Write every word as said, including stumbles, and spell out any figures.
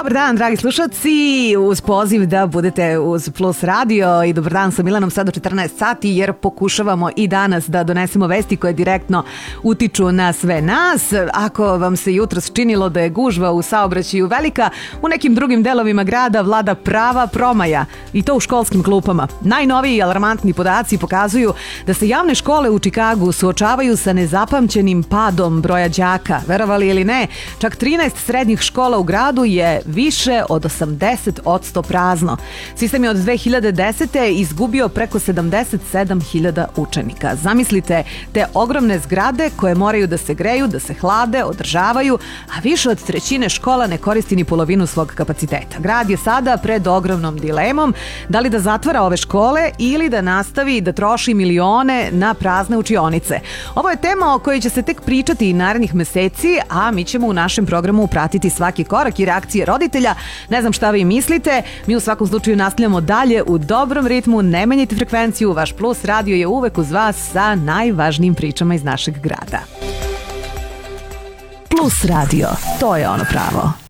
Dobar dan, dragi slušalci, uz poziv da budete uz Plus radio i dobar dan sa Milanom sad do četrnaest sati, jer pokušavamo i danas da donesemo vesti koje direktno utiču na sve nas. Ako vam se jutros činilo da je gužva u saobraćaju velika, u nekim drugim delovima grada vlada prava promaja, i to u školskim klupama. Najnoviji alarmantni podaci pokazuju da se javne škole u Čikagu suočavaju sa nezapamćenim padom broja đaka. Verovali ili ne, čak trinaest srednjih škola u gradu je više od osamdeset posto prazno. Sistem je od dve hiljade desete. izgubio preko sedamdeset sedam hiljada učenika. Zamislite te ogromne zgrade koje moraju da se greju, da se hlade, održavaju, a više od trećine škola ne koristi ni polovinu svog kapaciteta. Grad je sada pred ogromnom dilemom da li da zatvara ove škole ili da nastavi da troši milione na prazne učionice. Ovo je tema o kojoj će se tek pričati i narednih meseci, a mi ćemo u našem programu pratiti svaki korak i reakcije roditelja. Ne znam šta vi mislite, mi u svakom slučaju nastavljamo dalje u dobrom ritmu, ne menjajte frekvenciju, vaš Plus radio je uvek uz vas sa najvažnijim pričama iz našeg grada. Plus radio, to je ono pravo.